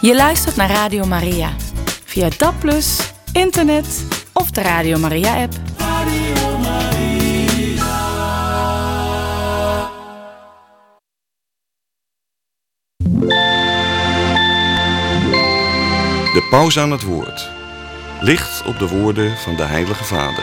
Je luistert naar Radio Maria. Via DAB+, internet of de Radio Maria-app. Radio Maria. De paus aan het woord. Licht op de woorden van de Heilige Vader.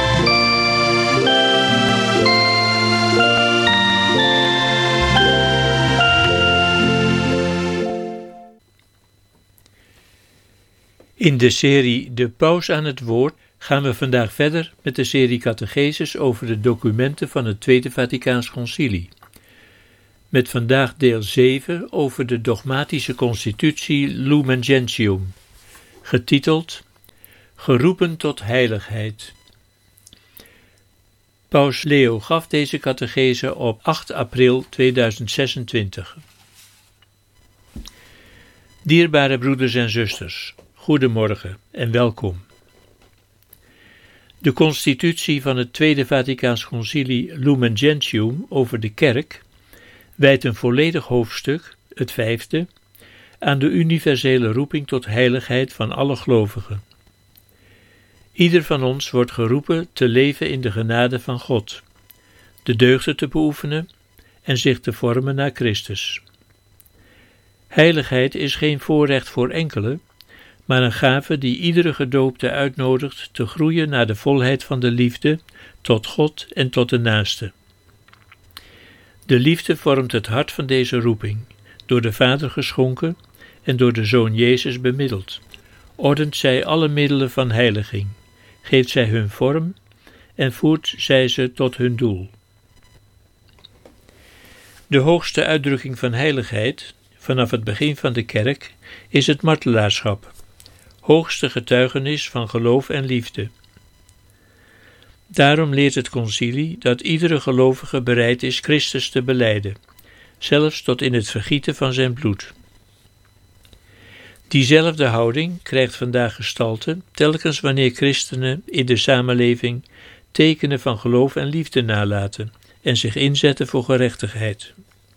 In de serie De Paus aan het Woord gaan we vandaag verder met de serie catecheses over de documenten van het Tweede Vaticaans Concilie. Met vandaag deel 7 over de dogmatische constitutie Lumen Gentium, getiteld Geroepen tot heiligheid. Paus Leo gaf deze catechese op 8 april 2026. Dierbare broeders en zusters, goedemorgen en welkom. De constitutie van het Tweede Vaticaans Concilie Lumen Gentium over de kerk wijdt een volledig hoofdstuk, het 5e, aan de universele roeping tot heiligheid van alle gelovigen. Ieder van ons wordt geroepen te leven in de genade van God, de deugden te beoefenen en zich te vormen naar Christus. Heiligheid is geen voorrecht voor enkelen, maar een gave die iedere gedoopte uitnodigt te groeien naar de volheid van de liefde tot God en tot de naaste. De liefde vormt het hart van deze roeping, door de Vader geschonken en door de Zoon Jezus bemiddeld. Ordent zij alle middelen van heiliging, geeft zij hun vorm en voert zij ze tot hun doel. De hoogste uitdrukking van heiligheid, vanaf het begin van de kerk, is het martelaarschap, hoogste getuigenis van geloof en liefde. Daarom leert het concilie dat iedere gelovige bereid is Christus te belijden, zelfs tot in het vergieten van zijn bloed. Diezelfde houding krijgt vandaag gestalte telkens wanneer christenen in de samenleving tekenen van geloof en liefde nalaten en zich inzetten voor gerechtigheid.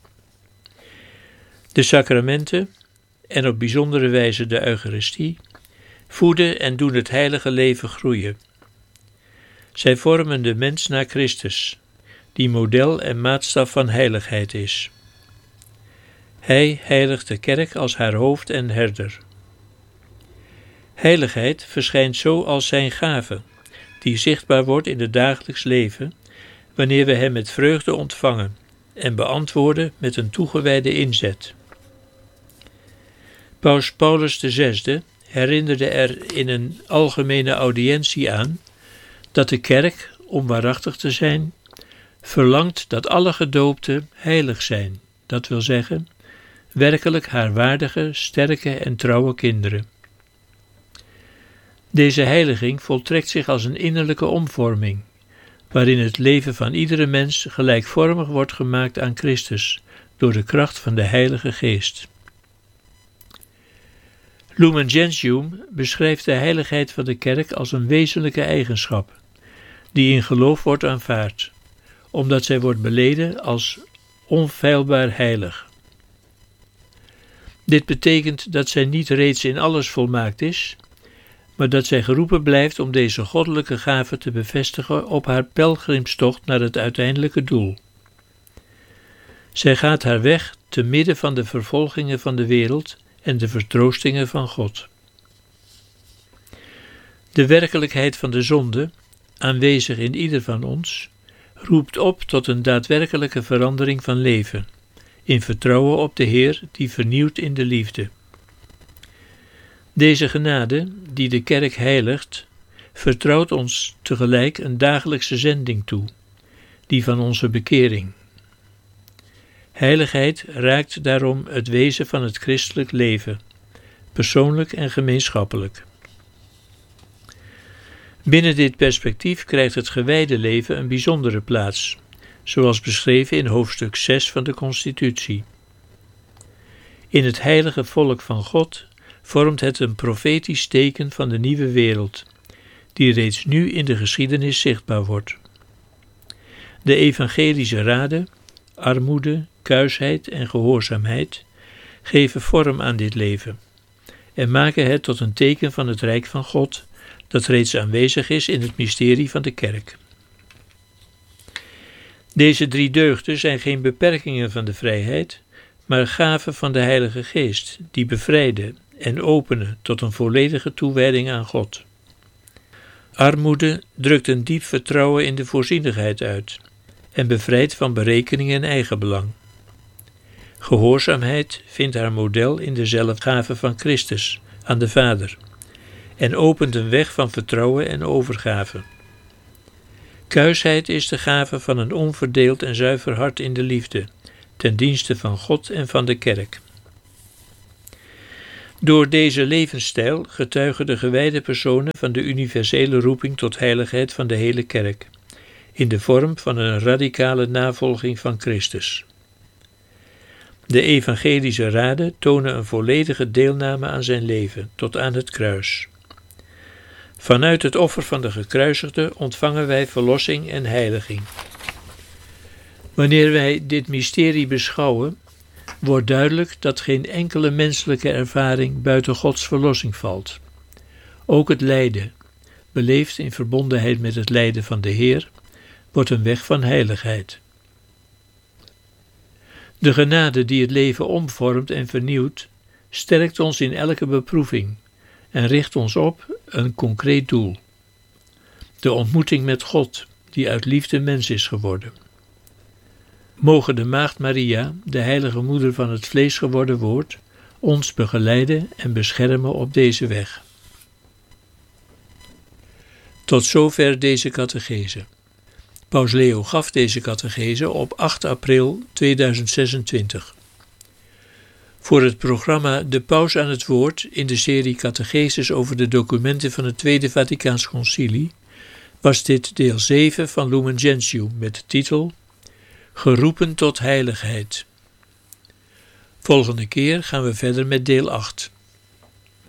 De sacramenten, en op bijzondere wijze de Eucharistie, voeden en doen het heilige leven groeien. Zij vormen de mens naar Christus, die model en maatstaf van heiligheid is. Hij heiligt de kerk als haar hoofd en herder. Heiligheid verschijnt zo als zijn gave, die zichtbaar wordt in het dagelijks leven, wanneer we hem met vreugde ontvangen en beantwoorden met een toegewijde inzet. Paus Paulus VI herinnerde er in een algemene audiëntie aan dat de kerk, om waarachtig te zijn, verlangt dat alle gedoopten heilig zijn, dat wil zeggen, werkelijk haar waardige, sterke en trouwe kinderen. Deze heiliging voltrekt zich als een innerlijke omvorming, waarin het leven van iedere mens gelijkvormig wordt gemaakt aan Christus, door de kracht van de Heilige Geest. Lumen Gentium beschrijft de heiligheid van de kerk als een wezenlijke eigenschap, die in geloof wordt aanvaard, omdat zij wordt beleden als onfeilbaar heilig. Dit betekent dat zij niet reeds in alles volmaakt is, maar dat zij geroepen blijft om deze goddelijke gave te bevestigen op haar pelgrimstocht naar het uiteindelijke doel. Zij gaat haar weg te midden van de vervolgingen van de wereld en de vertroostingen van God. De werkelijkheid van de zonde, aanwezig in ieder van ons, roept op tot een daadwerkelijke verandering van leven, in vertrouwen op de Heer die vernieuwt in de liefde. Deze genade, die de kerk heiligt, vertrouwt ons tegelijk een dagelijkse zending toe, die van onze bekering. Heiligheid raakt daarom het wezen van het christelijk leven, persoonlijk en gemeenschappelijk. Binnen dit perspectief krijgt het gewijde leven een bijzondere plaats, zoals beschreven in hoofdstuk 6 van de Constitutie. In het heilige volk van God vormt het een profetisch teken van de nieuwe wereld, die reeds nu in de geschiedenis zichtbaar wordt. De evangelische raden, armoede, kuisheid en gehoorzaamheid geven vorm aan dit leven, en maken het tot een teken van het Rijk van God, dat reeds aanwezig is in het mysterie van de kerk. Deze 3 deugden zijn geen beperkingen van de vrijheid, maar gaven van de Heilige Geest, die bevrijden en openen tot een volledige toewijding aan God. Armoede drukt een diep vertrouwen in de voorzienigheid uit en bevrijdt van berekening en eigenbelang. Gehoorzaamheid vindt haar model in de zelfgave van Christus aan de Vader en opent een weg van vertrouwen en overgave. Kuisheid is de gave van een onverdeeld en zuiver hart in de liefde, ten dienste van God en van de kerk. Door deze levensstijl getuigen de gewijde personen van de universele roeping tot heiligheid van de hele kerk, in de vorm van een radicale navolging van Christus. De evangelische raden tonen een volledige deelname aan zijn leven, tot aan het kruis. Vanuit het offer van de gekruisigde ontvangen wij verlossing en heiliging. Wanneer wij dit mysterie beschouwen, wordt duidelijk dat geen enkele menselijke ervaring buiten Gods verlossing valt. Ook het lijden, beleefd in verbondenheid met het lijden van de Heer, wordt een weg van heiligheid. De genade die het leven omvormt en vernieuwt, sterkt ons in elke beproeving en richt ons op een concreet doel. De ontmoeting met God, die uit liefde mens is geworden. Mogen de Maagd Maria, de heilige moeder van het vlees geworden woord, ons begeleiden en beschermen op deze weg. Tot zover deze catechese. Paus Leo gaf deze catechese op 8 april 2026. Voor het programma De Paus aan het Woord in de serie catecheses over de documenten van het Tweede Vaticaans Concilie was dit deel 7 van Lumen Gentium met de titel Geroepen tot heiligheid. Volgende keer gaan we verder met deel 8.